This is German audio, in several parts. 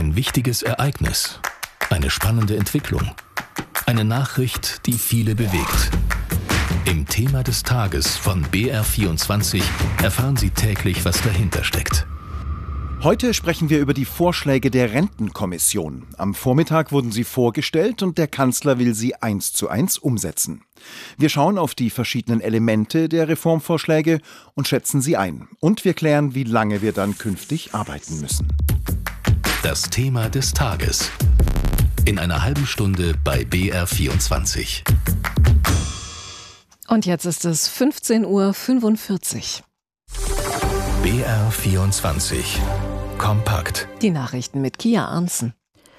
Ein wichtiges Ereignis, eine spannende Entwicklung, eine Nachricht, die viele bewegt. Im Thema des Tages von BR24 erfahren Sie täglich, was dahinter steckt. Heute sprechen wir über die Vorschläge der Rentenkommission. Am Vormittag wurden sie vorgestellt und der Kanzler will sie 1:1 umsetzen. Wir schauen auf die verschiedenen Elemente der Reformvorschläge und schätzen sie ein. Und wir klären, wie lange wir dann künftig arbeiten müssen. Das Thema des Tages. In einer halben Stunde bei BR24. Und jetzt ist es 15:45 Uhr. BR24 Kompakt. Die Nachrichten mit Kia Arntzen.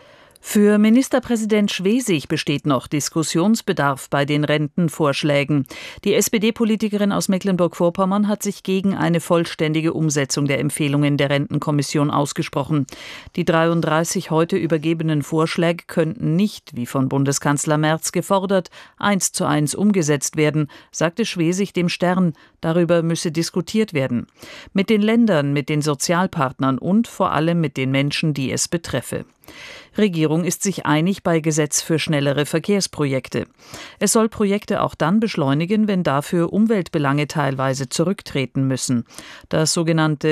Für Ministerpräsident Schwesig besteht noch Diskussionsbedarf bei den Rentenvorschlägen. Die SPD-Politikerin aus Mecklenburg-Vorpommern hat sich gegen eine vollständige Umsetzung der Empfehlungen der Rentenkommission ausgesprochen. Die 33 heute übergebenen Vorschläge könnten nicht, wie von Bundeskanzler Merz gefordert, 1:1 umgesetzt werden, sagte Schwesig dem Stern. Darüber müsse diskutiert werden. Mit den Ländern, mit den Sozialpartnern und vor allem mit den Menschen, die es betreffe. Regierung ist sich einig bei Gesetz für schnellere Verkehrsprojekte. Es soll Projekte auch dann beschleunigen, wenn dafür Umweltbelange teilweise zurücktreten müssen. Das sogenannte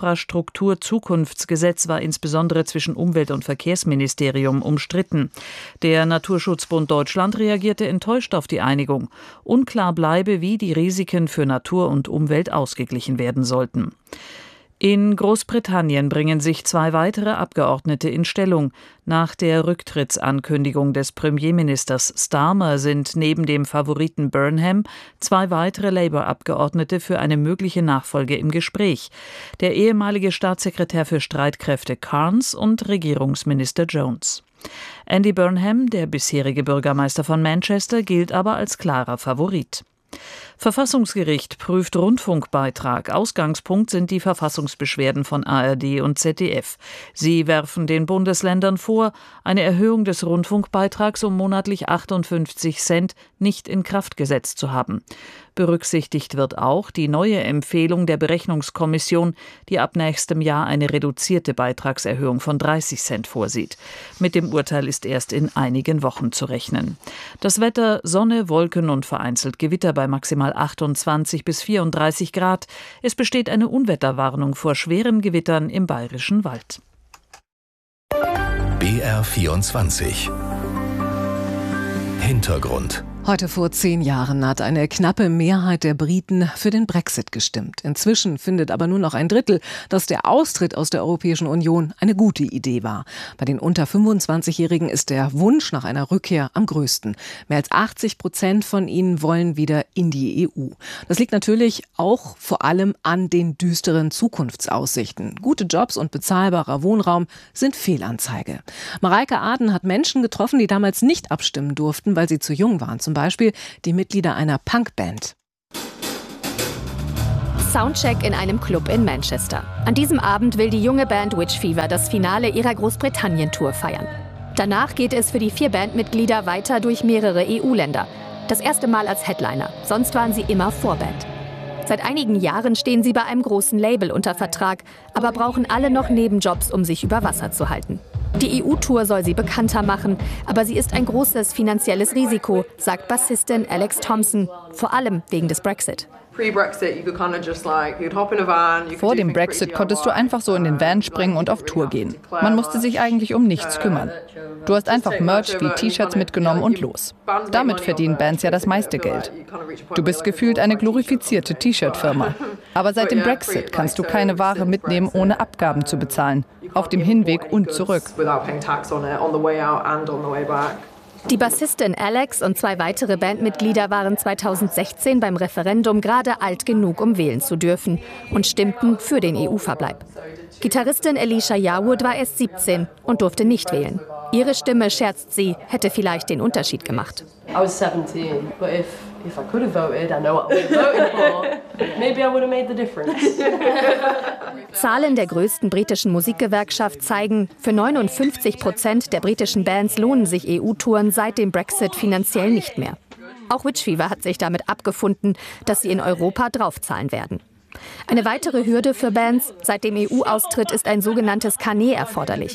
Infrastruktur-Zukunftsgesetz war insbesondere zwischen Umwelt- und Verkehrsministerium umstritten. Der Naturschutzbund Deutschland reagierte enttäuscht auf die Einigung. Unklar bleibe, wie die Risiken für Natur und Umwelt ausgeglichen werden sollten. In Großbritannien bringen sich 2 weitere Abgeordnete in Stellung. Nach der Rücktrittsankündigung des Premierministers Starmer sind neben dem Favoriten Burnham 2 weitere Labour-Abgeordnete für eine mögliche Nachfolge im Gespräch. Der ehemalige Staatssekretär für Streitkräfte Carnes und Regierungsminister Jones. Andy Burnham, der bisherige Bürgermeister von Manchester, gilt aber als klarer Favorit. Verfassungsgericht prüft Rundfunkbeitrag. Ausgangspunkt sind die Verfassungsbeschwerden von ARD und ZDF. Sie werfen den Bundesländern vor, eine Erhöhung des Rundfunkbeitrags um monatlich 58 Cent nicht in Kraft gesetzt zu haben. Berücksichtigt wird auch die neue Empfehlung der Berechnungskommission, die ab nächstem Jahr eine reduzierte Beitragserhöhung von 30 Cent vorsieht. Mit dem Urteil ist erst in einigen Wochen zu rechnen. Das Wetter: Sonne, Wolken und vereinzelt Gewitter bei maximal 28 bis 34 Grad. Es besteht eine Unwetterwarnung vor schweren Gewittern im Bayerischen Wald. BR24 Hintergrund. Heute vor 10 Jahren hat eine knappe Mehrheit der Briten für den Brexit gestimmt. Inzwischen findet aber nur noch ein Drittel, dass der Austritt aus der Europäischen Union eine gute Idee war. Bei den unter 25-Jährigen ist der Wunsch nach einer Rückkehr am größten. Mehr als 80% von ihnen wollen wieder in die EU. Das liegt natürlich auch vor allem an den düsteren Zukunftsaussichten. Gute Jobs und bezahlbarer Wohnraum sind Fehlanzeige. Mareike Aden hat Menschen getroffen, die damals nicht abstimmen durften, weil sie zu jung waren. Zum Beispiel die Mitglieder einer Punkband. Soundcheck in einem Club in Manchester. An diesem Abend will die junge Band Witch Fever das Finale ihrer Großbritannien-Tour feiern. Danach geht es für die 4 Bandmitglieder weiter durch mehrere EU-Länder. Das erste Mal als Headliner, sonst waren sie immer Vorband. Seit einigen Jahren stehen sie bei einem großen Label unter Vertrag, aber brauchen alle noch Nebenjobs, um sich über Wasser zu halten. Die EU-Tour soll sie bekannter machen, aber sie ist ein großes finanzielles Risiko, sagt Bassistin Alex Thompson, vor allem wegen des Brexit. Vor dem Brexit konntest du einfach so in den Van springen und auf Tour gehen. Man musste sich eigentlich um nichts kümmern. Du hast einfach Merch wie T-Shirts mitgenommen und los. Damit verdienen Bands ja das meiste Geld. Du bist gefühlt eine glorifizierte T-Shirt-Firma. Aber seit dem Brexit kannst du keine Ware mitnehmen, ohne Abgaben zu bezahlen. Auf dem Hinweg und zurück. Die Bassistin Alex und 2 weitere Bandmitglieder waren 2016 beim Referendum gerade alt genug, um wählen zu dürfen und stimmten für den EU-Verbleib. Gitarristin Alicia Yarwood war erst 17 und durfte nicht wählen. Ihre Stimme, scherzt sie, hätte vielleicht den Unterschied gemacht. I was 17, but if I could have voted, I know what I would have voted for. Maybe I would have made the difference. Zahlen der größten britischen Musikgewerkschaft zeigen, für 59% der britischen Bands lohnen sich EU-Touren seit dem Brexit finanziell nicht mehr. Auch Witch Fever hat sich damit abgefunden, dass sie in Europa draufzahlen werden. Eine weitere Hürde für Bands: Seit dem EU-Austritt ist ein sogenanntes Carnet erforderlich.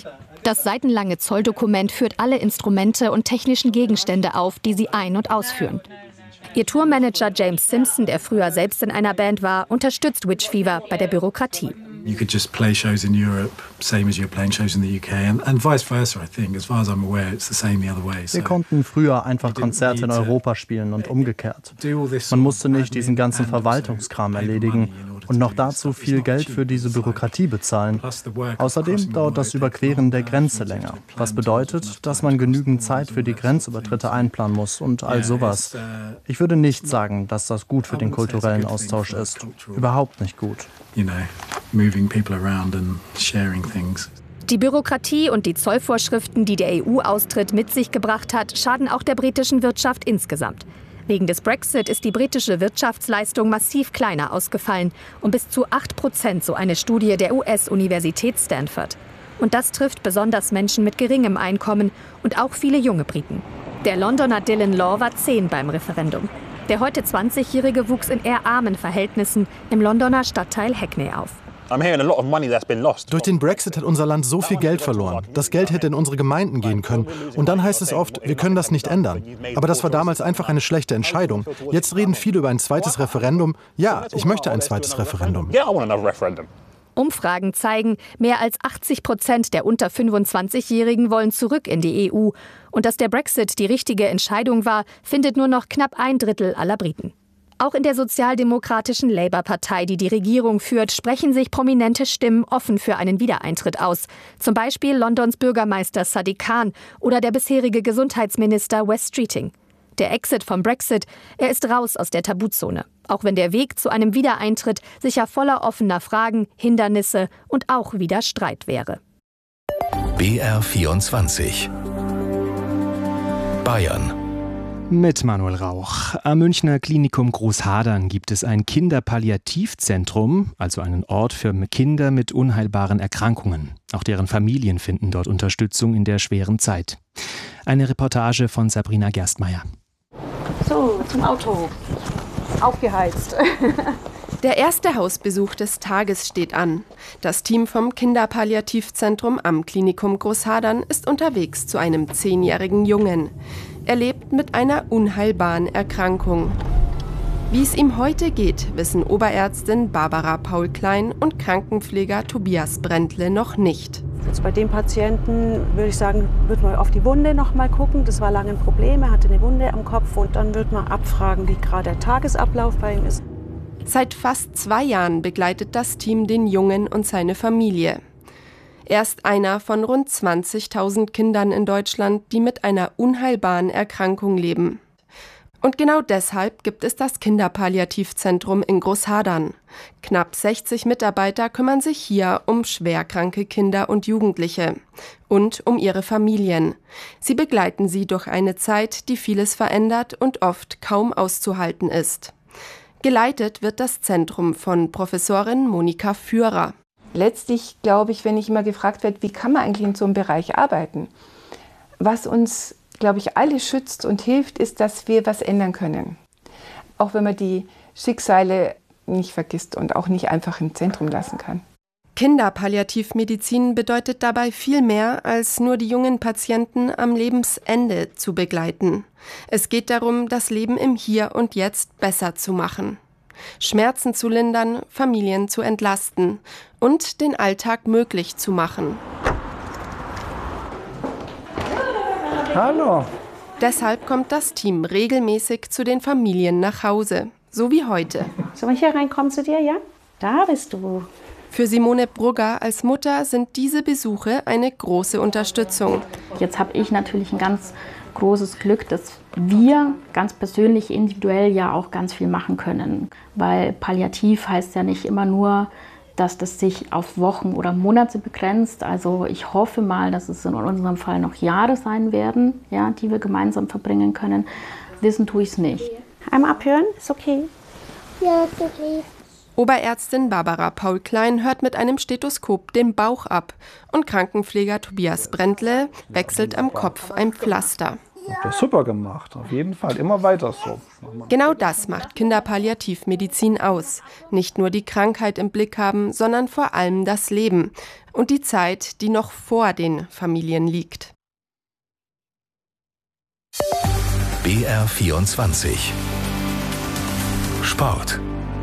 Das seitenlange Zolldokument führt alle Instrumente und technischen Gegenstände auf, die sie ein- und ausführen. Ihr Tourmanager James Simpson, der früher selbst in einer Band war, unterstützt Witch Fever bei der Bürokratie. You could just play shows in Europe, same as you're playing shows in the UK, and vice versa, I think. As far as I'm aware, it's the same the other way. Wir konnten früher einfach Konzerte in Europa spielen und umgekehrt. Man musste nicht diesen ganzen Verwaltungskram erledigen und noch dazu viel Geld für diese Bürokratie bezahlen. Außerdem dauert das Überqueren der Grenze länger, was bedeutet, dass man genügend Zeit für die Grenzübertritte einplanen muss und all sowas. Ich würde nicht sagen, dass das gut für den kulturellen Austausch ist. Überhaupt nicht gut. Moving people around and sharing things. Die Bürokratie und die Zollvorschriften, die der EU-Austritt mit sich gebracht hat, schaden auch der britischen Wirtschaft insgesamt. Wegen des Brexit ist die britische Wirtschaftsleistung massiv kleiner ausgefallen, um bis zu 8%, so eine Studie der US-Universität Stanford. Und das trifft besonders Menschen mit geringem Einkommen und auch viele junge Briten. Der Londoner Dylan Law war 10 beim Referendum. Der heute 20-Jährige wuchs in eher armen Verhältnissen im Londoner Stadtteil Hackney auf. Durch den Brexit hat unser Land so viel Geld verloren. Das Geld hätte in unsere Gemeinden gehen können. Und dann heißt es oft, wir können das nicht ändern. Aber das war damals einfach eine schlechte Entscheidung. Jetzt reden viele über ein zweites Referendum. Ja, ich möchte ein zweites Referendum. Umfragen zeigen, mehr als 80% der unter 25-Jährigen wollen zurück in die EU. Und dass der Brexit die richtige Entscheidung war, findet nur noch knapp 1/3 aller Briten. Auch in der sozialdemokratischen Labour-Partei, die die Regierung führt, sprechen sich prominente Stimmen offen für einen Wiedereintritt aus. Zum Beispiel Londons Bürgermeister Sadiq Khan oder der bisherige Gesundheitsminister Wes Streeting. Der Exit vom Brexit, er ist raus aus der Tabuzone. Auch wenn der Weg zu einem Wiedereintritt sicher voller offener Fragen, Hindernisse und auch wieder Streit wäre. BR24 Bayern. Mit Manuel Rauch. Am Münchner Klinikum Großhadern gibt es ein Kinderpalliativzentrum, also einen Ort für Kinder mit unheilbaren Erkrankungen. Auch deren Familien finden dort Unterstützung in der schweren Zeit. Eine Reportage von Sabrina Gerstmeier. So, zum Auto. Aufgeheizt. Der erste Hausbesuch des Tages steht an. Das Team vom Kinderpalliativzentrum am Klinikum Großhadern ist unterwegs zu einem 10-jährigen Jungen. Er lebt mit einer unheilbaren Erkrankung. Wie es ihm heute geht, wissen Oberärztin Barbara Paul-Klein und Krankenpfleger Tobias Brentle noch nicht. Jetzt bei dem Patienten würde ich sagen, wird man auf die Wunde noch mal gucken. Das war lange ein Problem, er hatte eine Wunde am Kopf und dann wird man abfragen, wie gerade der Tagesablauf bei ihm ist. Seit fast 2 Jahren begleitet das Team den Jungen und seine Familie. Er ist einer von rund 20.000 Kindern in Deutschland, die mit einer unheilbaren Erkrankung leben. Und genau deshalb gibt es das Kinderpalliativzentrum in Großhadern. Knapp 60 Mitarbeiter kümmern sich hier um schwerkranke Kinder und Jugendliche und um ihre Familien. Sie begleiten sie durch eine Zeit, die vieles verändert und oft kaum auszuhalten ist. Geleitet wird das Zentrum von Professorin Monika Führer. Letztlich glaube ich, wenn ich immer gefragt werde, wie kann man eigentlich in so einem Bereich arbeiten? Was uns, glaube ich, alle schützt und hilft, ist, dass wir was ändern können. Auch wenn man die Schicksale nicht vergisst und auch nicht einfach im Zentrum lassen kann. Kinderpalliativmedizin bedeutet dabei viel mehr, als nur die jungen Patienten am Lebensende zu begleiten. Es geht darum, das Leben im Hier und Jetzt besser zu machen. Schmerzen zu lindern, Familien zu entlasten und den Alltag möglich zu machen. Hallo. Deshalb kommt das Team regelmäßig zu den Familien nach Hause, so wie heute. Sollen wir hier reinkommen zu dir, ja? Da bist du. Für Simone Brugger als Mutter sind diese Besuche eine große Unterstützung. Jetzt habe ich natürlich ein ganz großes Glück, dass wir ganz persönlich, individuell ja auch ganz viel machen können. Weil palliativ heißt ja nicht immer nur, dass das sich auf Wochen oder Monate begrenzt. Also ich hoffe mal, dass es in unserem Fall noch Jahre sein werden, ja, die wir gemeinsam verbringen können. Wissen tue ich es nicht. Einmal abhören, ist okay? Ja, ist okay. Oberärztin Barbara Paul-Klein hört mit einem Stethoskop den Bauch ab und Krankenpfleger Tobias Brentle wechselt am Kopf ein Pflaster. Das ist super gemacht, auf jeden Fall. Immer weiter so. Genau das macht Kinderpalliativmedizin aus. Nicht nur die Krankheit im Blick haben, sondern vor allem das Leben und die Zeit, die noch vor den Familien liegt. BR24 Sport.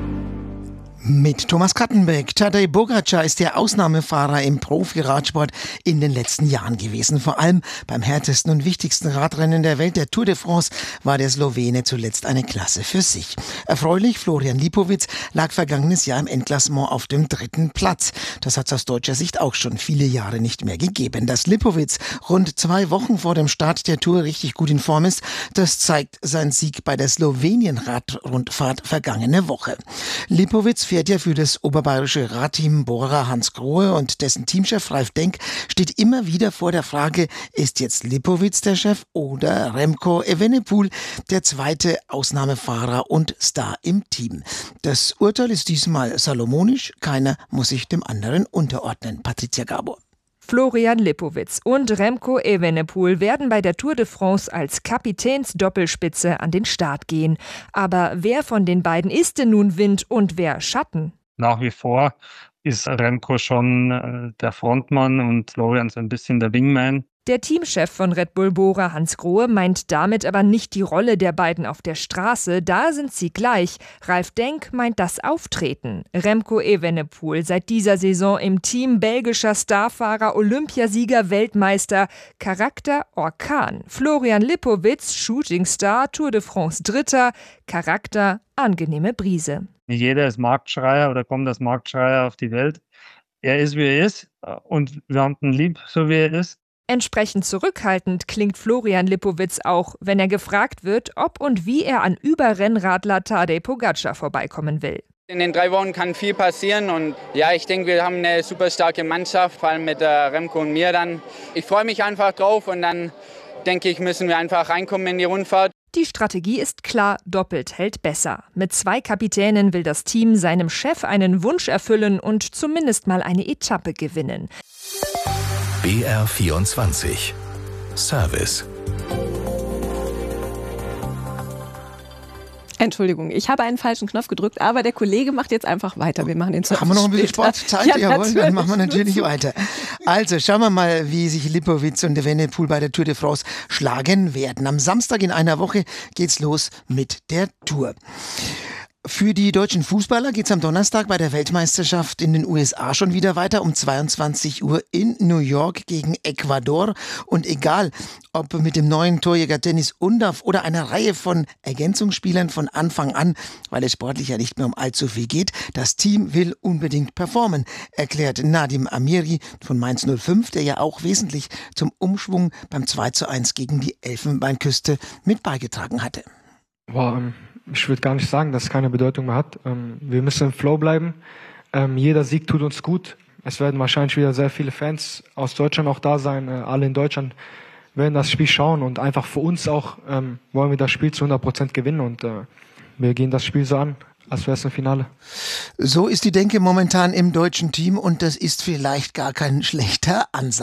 Mit Thomas Kattenbeck. Tadej Pogačar ist der Ausnahmefahrer im Profi-Radsport in den letzten Jahren gewesen. Vor allem beim härtesten und wichtigsten Radrennen der Welt, der Tour de France, war der Slowene zuletzt eine Klasse für sich. Erfreulich, Florian Lipowitz lag vergangenes Jahr im Endklassement auf dem 3. Platz. Das hat es aus deutscher Sicht auch schon viele Jahre nicht mehr gegeben. Dass Lipowitz rund 2 Wochen vor dem Start der Tour richtig gut in Form ist, das zeigt sein Sieg bei der Slowenien-Radrundfahrt vergangene Woche. Lipowitz fährt ja für das oberbayerische Radteam Bora Hansgrohe und dessen Teamchef Ralf Denk steht immer wieder vor der Frage, ist jetzt Lipowitz der Chef oder Remco Evenepoel der zweite Ausnahmefahrer und Star im Team? Das Urteil ist diesmal salomonisch, keiner muss sich dem anderen unterordnen. Patricia Gabor. Florian Lipowitz und Remco Evenepoel werden bei der Tour de France als Kapitänsdoppelspitze an den Start gehen. Aber wer von den beiden ist denn nun Wind und wer Schatten? Nach wie vor ist Remco schon der Frontmann und Florian so ein bisschen der Wingman. Der Teamchef von Red Bull Bora Hansgrohe meint damit aber nicht die Rolle der beiden auf der Straße, da sind sie gleich. Ralf Denk meint das Auftreten. Remco Evenepoel seit dieser Saison im Team, belgischer Starfahrer, Olympiasieger, Weltmeister, Charakter Orkan. Florian Lipowitz, Shootingstar, Tour de France Dritter, Charakter angenehme Brise. Nicht jeder ist Marktschreier oder kommt als Marktschreier auf die Welt. Er ist, wie er ist und wir haben ihn lieb, so wie er ist. Entsprechend zurückhaltend klingt Florian Lipowitz auch, wenn er gefragt wird, ob und wie er an Überrennradler Tadej Pogačar vorbeikommen will. In den 3 Wochen kann viel passieren und ja, ich denke, wir haben eine super starke Mannschaft, vor allem mit Remco und mir dann. Ich freue mich einfach drauf und dann denke ich, müssen wir einfach reinkommen in die Rundfahrt. Die Strategie ist klar, doppelt hält besser. Mit 2 Kapitänen will das Team seinem Chef einen Wunsch erfüllen und zumindest mal eine Etappe gewinnen. BR24 Service. Entschuldigung, ich habe einen falschen Knopf gedrückt, aber der Kollege macht jetzt einfach weiter. Wir machen den Service. Haben wir noch ein bisschen Sportzeit? Ja, jawohl, dann machen wir natürlich weiter. Also schauen wir mal, wie sich Lipowitz und Evenepoel bei der Tour de France schlagen werden. Am Samstag in einer Woche geht's los mit der Tour. Für die deutschen Fußballer geht's am Donnerstag bei der Weltmeisterschaft in den USA schon wieder weiter um 22 Uhr in New York gegen Ecuador. Und egal, ob mit dem neuen Torjäger Dennis Undav oder einer Reihe von Ergänzungsspielern von Anfang an, weil es sportlich ja nicht mehr um allzu viel geht, das Team will unbedingt performen, erklärt Nadim Amiri von Mainz 05, der ja auch wesentlich zum Umschwung beim 2:1 gegen die Elfenbeinküste mit beigetragen hatte. Ich würde gar nicht sagen, dass es keine Bedeutung mehr hat. Wir müssen im Flow bleiben. Jeder Sieg tut uns gut. Es werden wahrscheinlich wieder sehr viele Fans aus Deutschland auch da sein. Alle in Deutschland werden das Spiel schauen und einfach für uns auch wollen wir das Spiel zu 100% gewinnen und wir gehen das Spiel so an, als wäre es ein Finale. So ist die Denke momentan im deutschen Team und das ist vielleicht gar kein schlechter Ansatz.